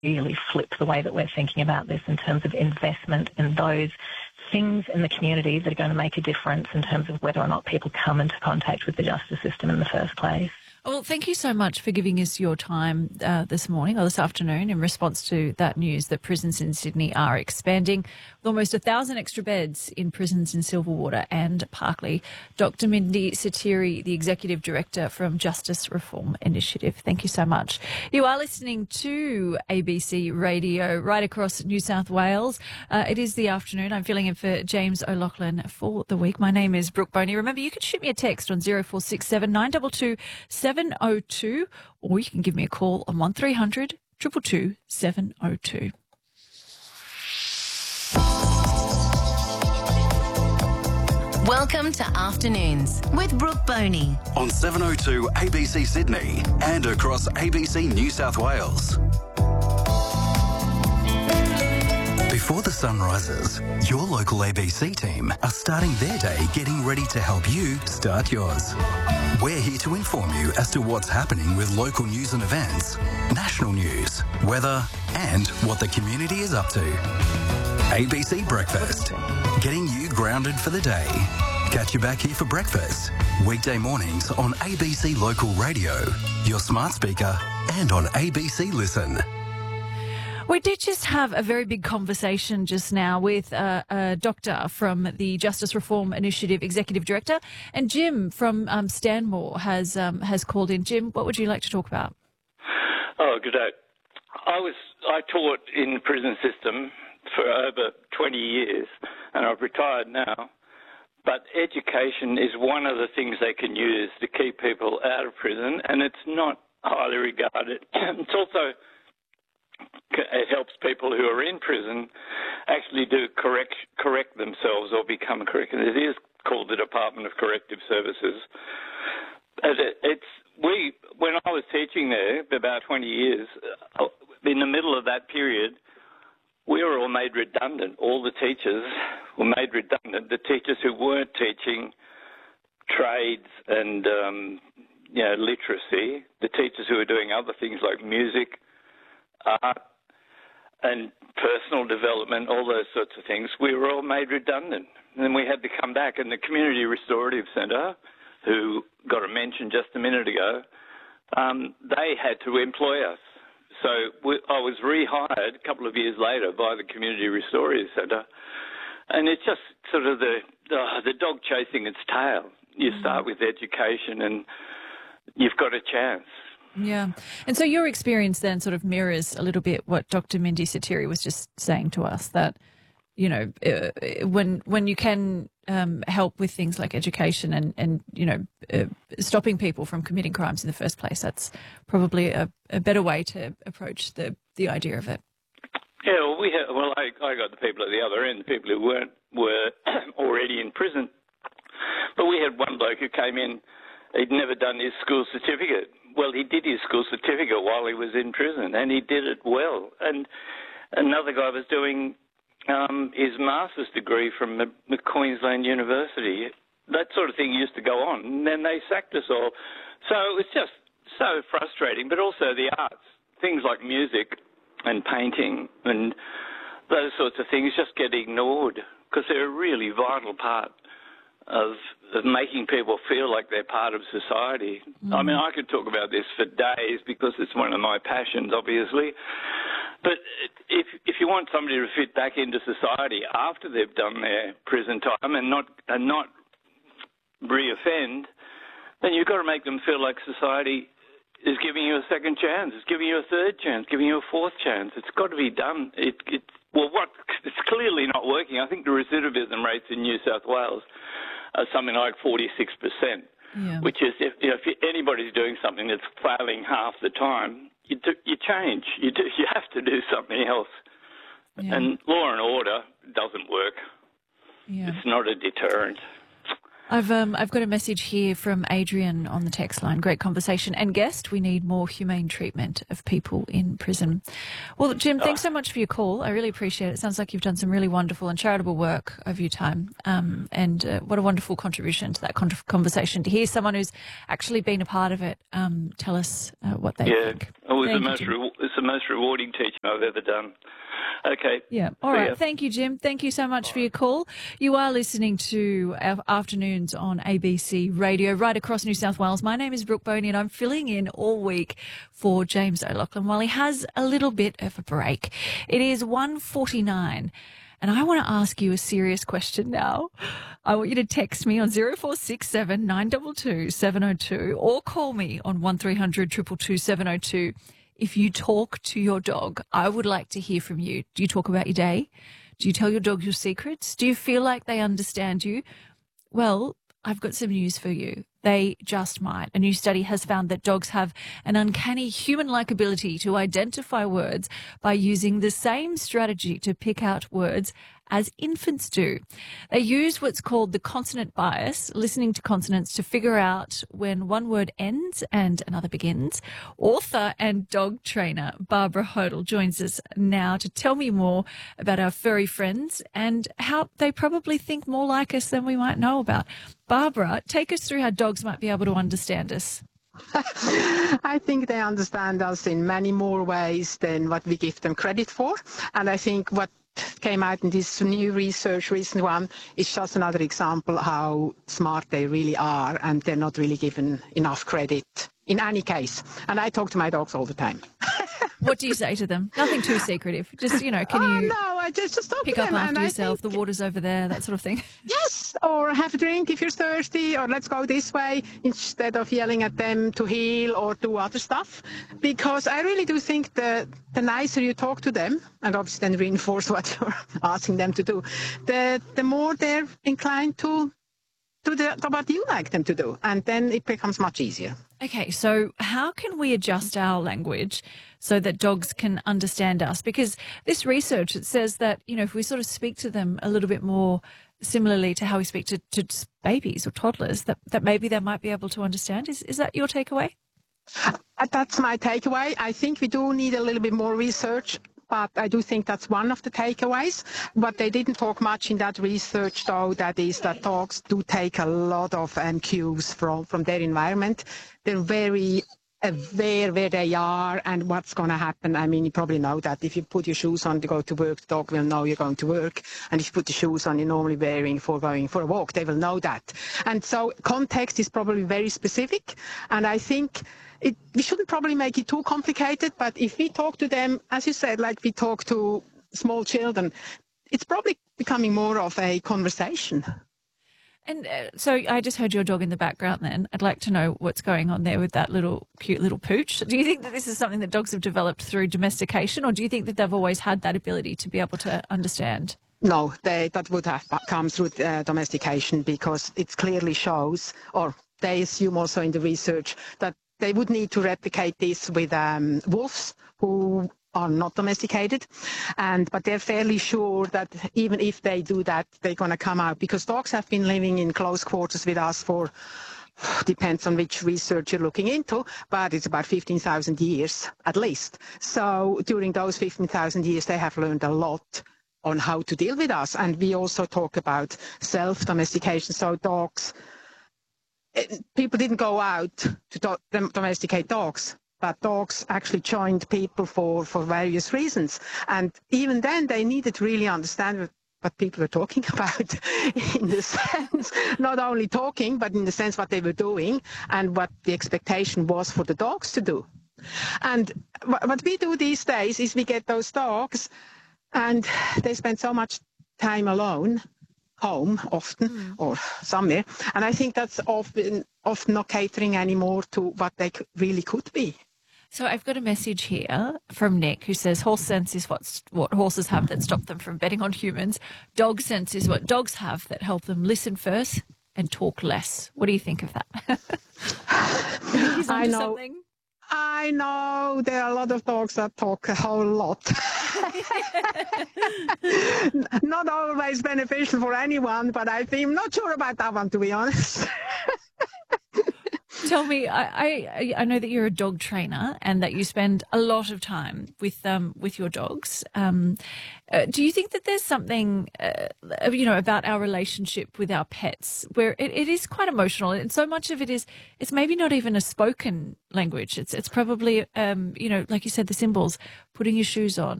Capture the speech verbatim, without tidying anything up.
really flip the way that we're thinking about this in terms of investment in those things in the community that are going to make a difference in terms of whether or not people come into contact with the justice system in the first place. Well, thank you so much for giving us your time uh, this morning or this afternoon in response to that news that prisons in Sydney are expanding with almost a thousand extra beds in prisons in Silverwater and Parkley. Doctor Mindy Satiri, the Executive Director from Justice Reform Initiative. Thank you so much. You are listening to A B C Radio right across New South Wales. Uh, it is the afternoon. I'm filling in for James O'Loughlin for the week. My name is Brooke Boney. Remember, you can shoot me a text on zero four six seven nine two two seven oh two, or you can give me a call on one three hundred two two two seven oh two. Welcome to Afternoons with Brooke Boney on seven oh two A B C Sydney and across A B C New South Wales. Before the sun rises, your local A B C team are starting their day getting ready to help you start yours. We're here to inform you as to what's happening with local news and events, national news, weather, and what the community is up to. A B C Breakfast, getting you grounded for the day. Catch you back here for breakfast, weekday mornings on A B C Local Radio, your smart speaker, and on A B C Listen. We did just have a very big conversation just now with uh, a doctor from the Justice Reform Initiative Executive Director, and Jim from um, Stanmore has um, has called in. Jim, what would you like to talk about? Oh, good day. I was I taught in the prison system for over twenty years, and I've retired now. But education is one of the things they can use to keep people out of prison, and it's not highly regarded. It's also it helps people who are in prison actually do correct correct themselves or become correct. And it is called the Department of Corrective Services. And it, it's we when I was teaching there for about twenty years, in the middle of that period, we were all made redundant. All the teachers were made redundant. The teachers who weren't teaching trades and um, you know literacy, the teachers who were doing other things like music, art, and personal development, all those sorts of things, we were all made redundant. And then we had to come back. And the Community Restorative Centre, who got a mention just a minute ago, um, they had to employ us. So we, I was rehired a couple of years later by the Community Restorative Centre. And it's just sort of the, uh, the dog chasing its tail. You start with education and you've got a chance. Yeah. And so your experience then sort of mirrors a little bit what Doctor Mindy Satiri was just saying to us, that, you know, uh, when when you can um, help with things like education and, and you know, uh, stopping people from committing crimes in the first place, that's probably a, a better way to approach the, the idea of it. Yeah, well, we have, well I, I got the people at the other end, the people who weren't were already in prison. But we had one bloke who came in, he'd never done his school certificate. Well, he did his school certificate while he was in prison, and he did it well. And another guy was doing um, his master's degree from the, the Queensland University. That sort of thing used to go on, and then they sacked us all. So it was just so frustrating, but also the arts, things like music and painting and those sorts of things just get ignored because they're a really vital part Of, of making people feel like they're part of society. Mm. I mean, I could talk about this for days because it's one of my passions, obviously. But if if you want somebody to fit back into society after they've done their prison time and not and not reoffend, then you've got to make them feel like society is giving you a second chance, it's giving you a third chance, giving you a fourth chance. It's got to be done. It, it well, what it's clearly not working. I think the recidivism rates in New South Wales are something like forty-six percent, yeah. Which is if, you know, if anybody's doing something that's failing half the time, you do, you change. You do, you have to do something else. Yeah. And law and order doesn't work. Yeah. It's not a deterrent. I've um I've got a message here from Adrian on the text line. Great conversation. And guest, we need more humane treatment of people in prison. Well, Jim, thanks so much for your call. I really appreciate it. It sounds like you've done some really wonderful and charitable work over your time. Um, and uh, what a wonderful contribution to that con- conversation. To hear someone who's actually been a part of it um, tell us uh, what they yeah. think. Oh, it's, Thank the you, most Jim. re- it's the most rewarding teaching I've ever done. Okay. Yeah. All See right. ya. Thank you, Jim. Thank you so much for your call. You are listening to our afternoons on A B C Radio right across New South Wales. My name is Brooke Boney and I'm filling in all week for James O'Loughlin while he has a little bit of a break. It is one forty-nine. And I want to ask you a serious question now. I want you to text me on zero four six seven nine two two seven zero two or call me on one three hundred two two two seven zero two. If you talk to your dog, I would like to hear from you. Do you talk about your day? Do you tell your dog your secrets? Do you feel like they understand you? Well, I've got some news for you. They just might. A new study has found that dogs have an uncanny human-like ability to identify words by using the same strategy to pick out words as infants do. They use what's called the consonant bias, listening to consonants to figure out when one word ends and another begins. Author and dog trainer Barbara Hodel joins us now to tell me more about our furry friends and how they probably think more like us than we might know about. Barbara, take us through how dogs might be able to understand us. I think they understand us in many more ways than what we give them credit for. And I think what came out in this new research, recent one, is just another example how smart they really are, and they're not really given enough credit in any case. And I talk to my dogs all the time. What do you say to them? Nothing too secretive. Just, you know, can oh, you no, I just, just talk pick to up them, after and yourself, I think, the water's over there, that sort of thing? Yes, or have a drink if you're thirsty, or let's go this way, instead of yelling at them to heel or do other stuff. Because I really do think that the nicer you talk to them, and obviously then reinforce what you're asking them to do, the, the more they're inclined to do the, what you like them to do. And then it becomes much easier. Okay, so how can we adjust our language so that dogs can understand us? Because this research, it says that, you know, if we sort of speak to them a little bit more similarly to how we speak to, to babies or toddlers, that, that maybe they might be able to understand. Is, is that your takeaway? Uh, That's my takeaway. I think we do need a little bit more research, but I do think that's one of the takeaways. What they didn't talk much in that research, though, that is that dogs do take a lot of um, cues from, from their environment. They're very aware where they are and what's going to happen. I mean, you probably know that if you put your shoes on to go to work, the dog will know you're going to work. And if you put the shoes on you're normally wearing for going for a walk, they will know that. And so context is probably very specific. And I think it, we shouldn't probably make it too complicated. But if we talk to them, as you said, like we talk to small children, it's probably becoming more of a conversation. And uh, so I just heard your dog in the background then. I'd like to know what's going on there with that little cute little pooch. Do you think that this is something that dogs have developed through domestication, or do you think that they've always had that ability to be able to understand? No, they, that would have come through uh, domestication, because it clearly shows, or they assume also in the research, that they would need to replicate this with um, wolves who are not domesticated, and but they're fairly sure that even if they do that, they're going to come out, because dogs have been living in close quarters with us for, depends on which research you're looking into, but it's about fifteen thousand years at least. So during those fifteen thousand years, they have learned a lot on how to deal with us. And we also talk about self-domestication. So dogs, people didn't go out to do- domesticate dogs, but dogs actually joined people for, for various reasons. And even then, they needed to really understand what people were talking about, in the sense, not only talking, but in the sense what they were doing and what the expectation was for the dogs to do. And what we do these days is we get those dogs, and they spend so much time alone, home often, mm. or somewhere. And I think that's often, often not catering anymore to what they really could be. So I've got a message here from Nick who says horse sense is what's, what horses have that stop them from betting on humans. Dog sense is what dogs have that help them listen first and talk less. What do you think of that? I know. Something? I know there are a lot of dogs that talk a whole lot. Not always beneficial for anyone, but I think I'm not sure about that one, to be honest. Tell me, I, I I know that you're a dog trainer and that you spend a lot of time with um with your dogs. Um, uh, do you think that there's something uh, you know about our relationship with our pets where it, it is quite emotional, and so much of it is it's maybe not even a spoken language. It's it's probably um you know like you said, the symbols, putting your shoes on,